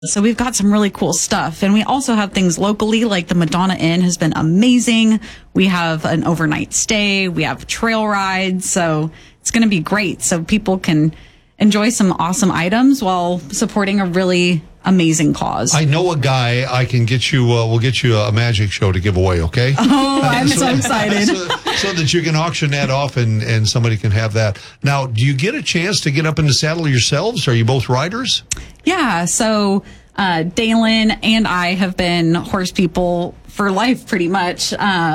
So we've got some really cool stuff. And we also have things locally, like the Madonna Inn has been amazing. We have an overnight stay. We have trail rides. So it's going to be great. So people can enjoy some awesome items while supporting a really amazing cause. I know a guy. I can get you. We'll get you a magic show to give away. Okay. Oh, I'm so excited. So that you can auction that off and somebody can have that. Now, do you get a chance to get up in the saddle yourselves? Are you both riders? Yeah. So Dalen and I have been horse people for life, pretty much.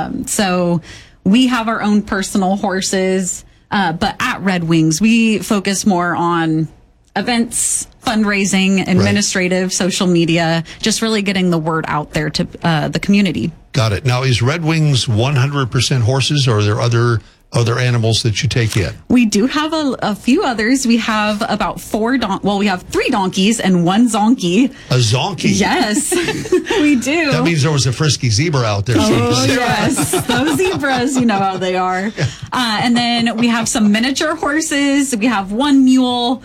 So we have our own personal horses, but at Red Wings, we focus more on events, fundraising, administrative, social media, just really getting the word out there to the community. Got it. Now, is Red Wings 100% horses, or are there other animals that you take in? We do have a few others. We have about we have 3 donkeys and 1 zonkey. A zonkey? Yes, we do. That means there was a frisky zebra out there. Oh, yes. Those zebras, you know how they are. And then we have some miniature horses. We have 1 mule.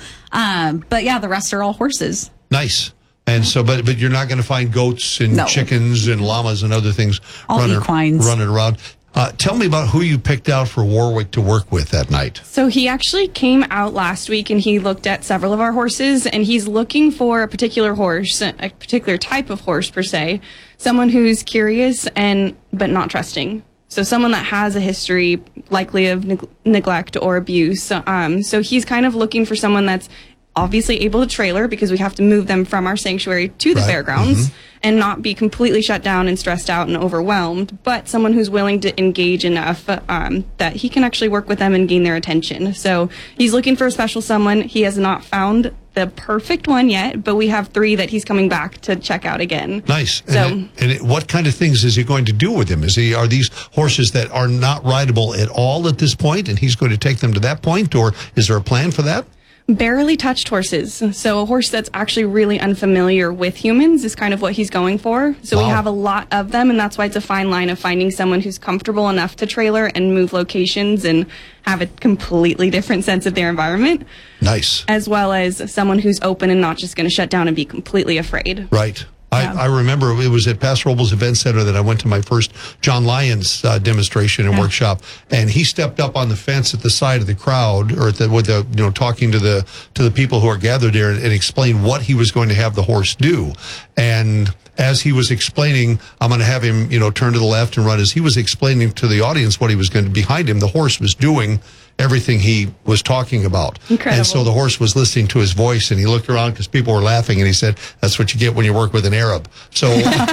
But yeah, the rest are all horses. Nice. And so, but you're not going to find goats and chickens and llamas and other things running around. Tell me about who you picked out for Warwick to work with that night. So he actually came out last week and he looked at several of our horses, and he's looking for a particular horse, a particular type of horse per se, someone who's curious but not trusting. So someone that has a history likely of neglect or abuse. So he's kind of looking for someone that's obviously able to trailer, because we have to move them from our sanctuary to the fairgrounds and not be completely shut down and stressed out and overwhelmed, but someone who's willing to engage enough that he can actually work with them and gain their attention. So he's looking for a special someone. He has not found the perfect one yet, but we have 3 that he's coming back to check out again. Nice. So, what kind of things is he going to do with them? Are these horses that are not rideable at all at this point, and he's going to take them to that point, or is there a plan for that? Barely touched horses. So a horse that's actually really unfamiliar with humans is kind of what he's going for. So we have a lot of them, and that's why it's a fine line of finding someone who's comfortable enough to trailer and move locations and have a completely different sense of their environment. Nice. As well as someone who's open and not just going to shut down and be completely afraid. Right. I remember it was at Paso Robles Event Center that I went to my first John Lyons demonstration and workshop, and he stepped up on the fence at the side of the crowd, or talking to the people who are gathered there, and explained what he was going to have the horse do. And as he was explaining, I'm going to have him, turn to the left and run. As he was explaining to the audience what he was going to, behind him, the horse was doing everything he was talking about. Incredible. And so the horse was listening to his voice, and he looked around because people were laughing, and he said, "That's what you get when you work with an Arab." So,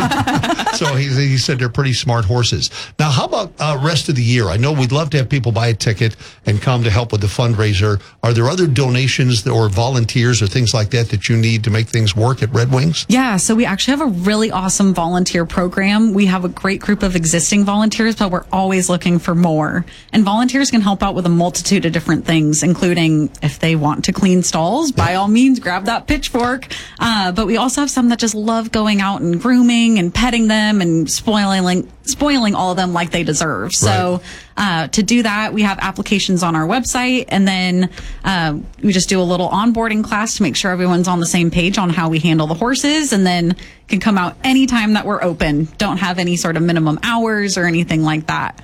so he said they're pretty smart horses. Now, how about rest of the year? I know we'd love to have people buy a ticket and come to help with the fundraiser. Are there other donations or volunteers or things like that you need to make things work at Red Wings? Yeah, so we actually have a really awesome volunteer program. We have a great group of existing volunteers, but we're always looking for more. And volunteers can help out with a multitude of different things, including if they want to clean stalls, by all means, grab that pitchfork. But we also have some that just love going out and grooming and petting them and spoiling all of them like they deserve. So to do that, we have applications on our website, and then we just do a little onboarding class to make sure everyone's on the same page on how we handle the horses, and then can come out anytime that we're open. Don't have any sort of minimum hours or anything like that.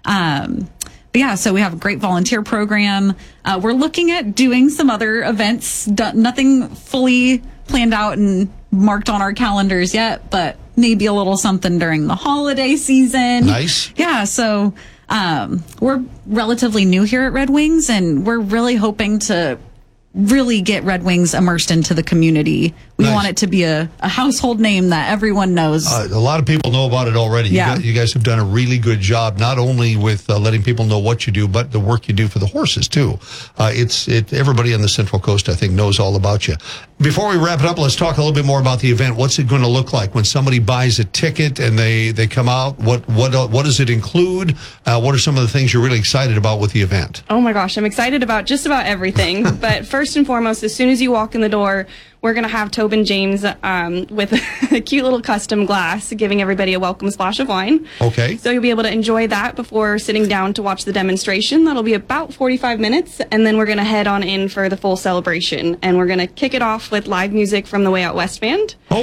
But yeah, so we have a great volunteer program. We're looking at doing some other events. Nothing fully planned out and marked on our calendars yet, but maybe a little something during the holiday season. Nice. Yeah, so we're relatively new here at Red Wings, and we're really hoping to really get Red Wings immersed into the community. We want it to be a household name that everyone knows. A lot of people know about it already. Yeah. You guys have done a really good job, not only with letting people know what you do, but the work you do for the horses, too. Everybody on the Central Coast, I think, knows all about you. Before we wrap it up, let's talk a little bit more about the event. What's it going to look like when somebody buys a ticket and they come out? What does it include? What are some of the things you're really excited about with the event? Oh, my gosh. I'm excited about just about everything. But first first and foremost, as soon as you walk in the door, we're going to have Tobin James with a cute little custom glass giving everybody a welcome splash of wine. Okay. So you'll be able to enjoy that before sitting down to watch the demonstration. That'll be about 45 minutes, and then we're going to head on in for the full celebration. And we're going to kick it off with live music from the Way Out West Band.